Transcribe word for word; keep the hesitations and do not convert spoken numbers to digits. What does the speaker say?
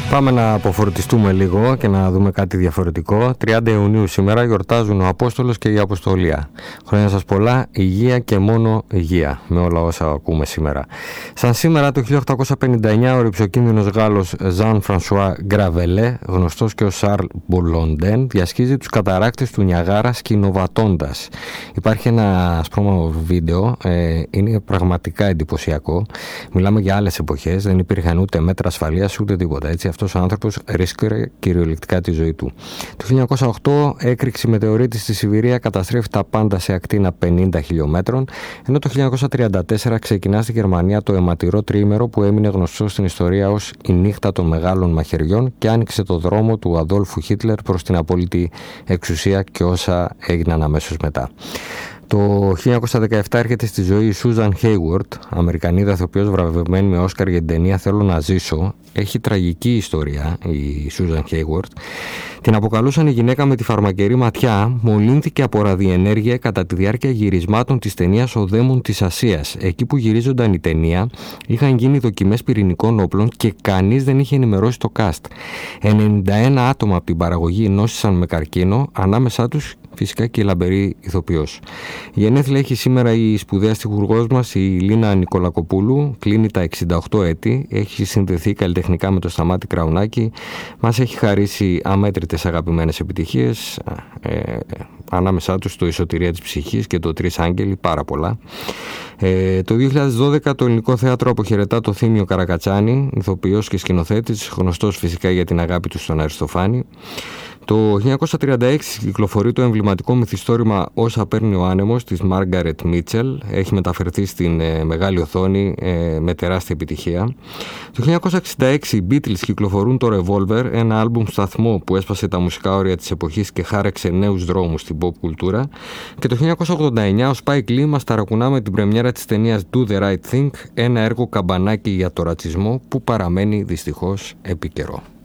Πάμε να αποφορτιστούμε λίγο και να δούμε κάτι διαφορετικό. τριάντα Ιουνίου σήμερα γιορτάζουν ο Απόστολος και η Αποστολία. Χρόνια σας πολλά, υγεία και μόνο υγεία, με όλα όσα ακούμε σήμερα. Σαν σήμερα το χίλια οκτακόσια πενήντα εννιά ο ρυψοκίνδυνος Γάλλος Ζαν Φρανσουά Γκραβελέ, γνωστός και ο Σαρλ Μπολοντέν, διασχίζει τους καταράκτες του Νιαγάρα σκηνοβατώντας. Υπάρχει ένα ασπρόμαυρο βίντεο, ε, είναι πραγματικά εντυπωσιακό. Μιλάμε για άλλες εποχές, δεν υπήρχαν ούτε μέτρα ασφαλείας ούτε τίποτα. Έτσι, αυτός ο άνθρωπος ρίσκαρε κυριολεκτικά τη ζωή του. Το χίλια εννιακόσια οκτώ έκρηξη μετεωρίτη στη Σιβηρία καταστρέφει τα πάντα σε ακτίνα πενήντα χιλιόμετρων, ενώ το χίλια εννιακόσια τριάντα τέσσερα ξεκινά στη Γερμανία το αιματηρό τριήμερο που έμεινε γνωστό στην ιστορία ως η νύχτα των μεγάλων μαχαιριών και άνοιξε το δρόμο του Αδόλφου Χίτλερ προς την απόλυτη εξουσία και όσα έγιναν αμέσως μετά. Το χίλια εννιακόσια δεκαεπτά έρχεται στη ζωή η Σούζαν Χέιουαρντ, Αμερικανίδα ηθοποιός βραβευμένη με Όσκαρ για την ταινία «Θέλω να ζήσω». Έχει τραγική ιστορία η Σούζαν Χέιουαρντ. Την αποκαλούσαν η γυναίκα με τη φαρμακερή ματιά, μολύνθηκε από ραδιενέργεια κατά τη διάρκεια γυρισμάτων της ταινίας «Ο Δαίμον της Ασίας». Εκεί που γυρίζονταν η ταινία είχαν γίνει δοκιμές πυρηνικών όπλων και κανείς δεν είχε ενημερώσει το cast. ενενήντα ένα άτομα από την παραγωγή νόσησαν με καρκίνο, ανάμεσά τους φυσικά και η λαμπερή ηθοποιός. Η γενέθλια έχει σήμερα η σπουδαία στιχουργός μας, η Λίνα Νικολακοπούλου, κλείνει τα εξήντα οκτώ έτη, έχει συνδεθεί καλλιτεχνικά με το Σταμάτη Κραουνάκη, μας έχει χαρίσει αμέτρητες αγαπημένες επιτυχίες, ε, ανάμεσά τους το «Η Σωτηρία της Ψυχής» και το «Τρεις Άγγελοι», πάρα πολλά. Ε, το δύο χιλιάδες δώδεκα το Ελληνικό Θέατρο αποχαιρετά το Θήμιο Καρακατσάνη, ηθοποιός και σκηνοθέτης, γνωστός φυσικά για την αγάπη του στον Αριστοφάνη. Το χίλια εννιακόσια τριάντα έξι κυκλοφορεί το εμβληματικό μυθιστόρημα «Όσα παίρνει ο άνεμος» της Μάργαρετ Μίτσελ. Έχει μεταφερθεί στην ε, μεγάλη οθόνη ε, με τεράστια επιτυχία. Το χίλια εννιακόσια εξήντα έξι οι Beatles κυκλοφορούν το Revolver, ένα άλμπουμ σταθμό που έσπασε τα μουσικά όρια της εποχής και χάραξε νέους δρόμους στην pop κουλτούρα. Και το χίλια εννιακόσια ογδόντα εννιά ο Spike Lee μας ταρακουνά με την πρεμιέρα της ταινίας Do the Right Thing, ένα έργο καμπανάκι για το ρατσισμό που παραμένει δυστυχώς επίκαιρο.